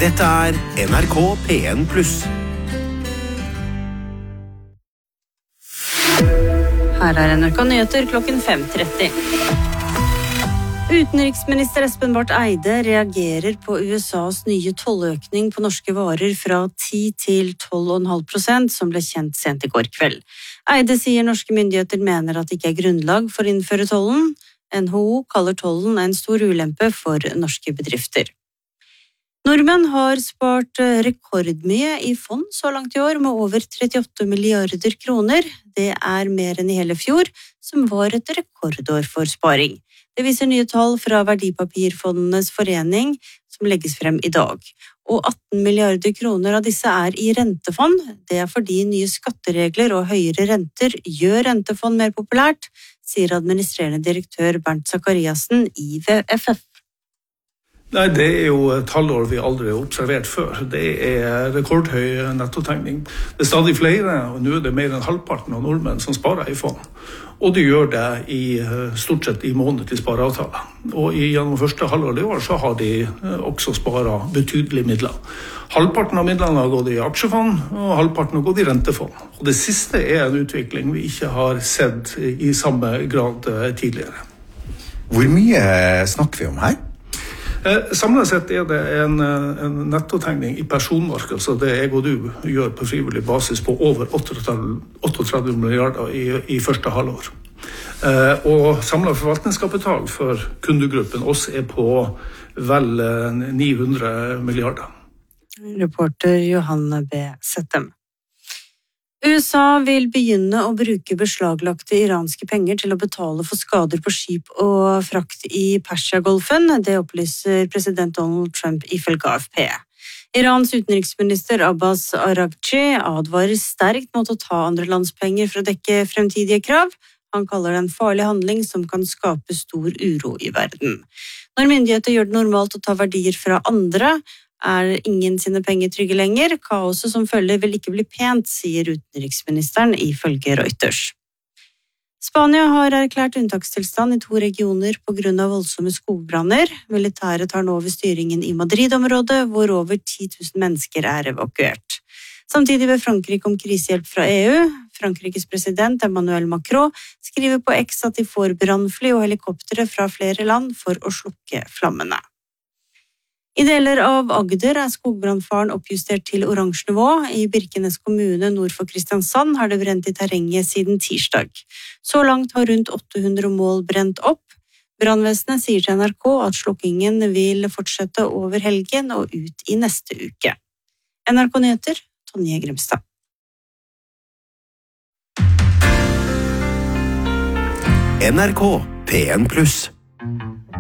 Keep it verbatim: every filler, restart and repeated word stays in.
Dette er N R K P en pluss. Her er N R K Nyheter klokken fem tretti. Utenriksminister Espen Barth Eide reagerer på U S A's nye tolløkning på norske varer fra ti til tolv komma fem prosent, som ble kjent sent i går kveld. Eide sier norske myndigheter mener at det ikke er grunnlag for å innføre tollen. N H O kaller tollen en stor ulempe for norske bedrifter. Nordmenn har spart rekordmye i fond så langt i år, med over trettiåtte milliarder kroner. Det er mer enn i hele fjor, som var et rekordår for sparing. Det viser nye tall fra Verdipapirfondenes forening, som legges frem i dag. Og atten milliarder kroner av disse er i rentefond. Det er fordi nye skatteregler og høyere renter gjør rentefond mer populært, sier administrerende direktør Bernt Zakariassen i V F F. Nei, det er jo tallår vi aldri har observert før. Det er rekordhøy nettotegning. Det er stadig flere, og nå er det mer enn halvparten av nordmenn som sparer i fond. Og de gjør det i, stort sett i månedlig spareavtaler. Og gjennom første halvår i år så har de også sparet betydelige midler. Halvparten av midlene har gått i aksjefond, og halvparten har gått i rentefond. Og det siste er en utvikling vi ikke har sett i samme grad tidligere. Hvor mye snakker vi om her? Samlet sett er det en, en nettotegning i personmarkedet, så det jeg og du gjør på frivillig basis på over otteogtredve milliarder i, i første halvår. Og samlet forvaltningskapital for kundegruppen oss er på vel ni hundre milliarder. Reporter Johanne B. Settem. U S A vil begynne å bruke beslaglagte iranske penger til å betale for skader på skip og frakt i Persiagolfen. Det opplyser president Donald Trump ifølge A F P. Irans utenriksminister Abbas Araghchi advarer sterkt mot å ta andre lands penger for å dekke fremtidige krav. Han kaller det en farlig handling som kan skape stor uro i verden. Når myndigheter gjør det normalt å ta verdier fra andre, er ingen sine penger trygge lenger. Kaoset som følger vil ikke bli pent, sier utenriksministeren ifølge Reuters. Spania har erklært unntakstilstand i to regioner på grunn av voldsomme skogbranner. Militæret tar nå over styringen i Madrid-området, hvor over ti tusen mennesker er evakuert. Samtidig ber Frankrike om krisehjelp fra E U. Frankrikes president Emmanuel Macron skriver på X at de får brannfly og helikoptere fra flere land for å slukke flammene. I deler av Agder er skogbrannfaren oppjustert til oransje nivå. I Birkenes kommune nord for Kristiansand har det brent i terrenget siden tirsdag. Så langt har rundt åtte hundre mål brent opp. Brannvesenet sier til N R K at slukkingen vil fortsette over helgen og ut i neste uke. N R K Nyheter, Tonje Grimstad. N R K P en pluss.